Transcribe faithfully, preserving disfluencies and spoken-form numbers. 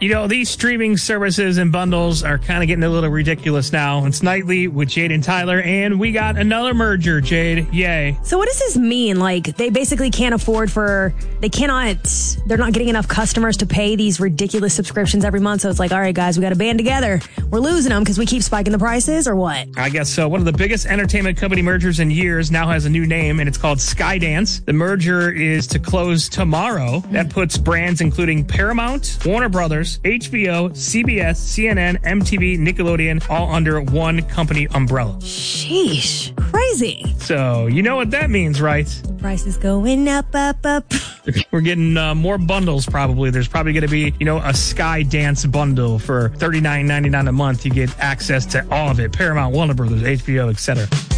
You know, these streaming services and bundles are kind of getting a little ridiculous now. It's Nightly with Jade and Tyler, and we got another merger, Jade. Yay. So what does this mean? Like, they basically can't afford for, they cannot, they're not getting enough customers to pay these ridiculous subscriptions every month. So it's like, all right, guys, we got to band together. We're losing them because we keep spiking the prices, or what? I guess so. One of the biggest entertainment company mergers in years now has a new name, and it's called Skydance. The merger is to close tomorrow. That puts brands including Paramount, Warner Brothers, H B O, C B S, C N N, M T V, Nickelodeon, all under one company umbrella. Sheesh. Crazy. So, you know what that means, right? The price is going up, up, up. We're getting uh, more bundles, probably. There's probably going to be, you know, a Skydance bundle for thirty-nine ninety-nine a month. You get access to all of it. Paramount, Warner Brothers, H B O, et cetera.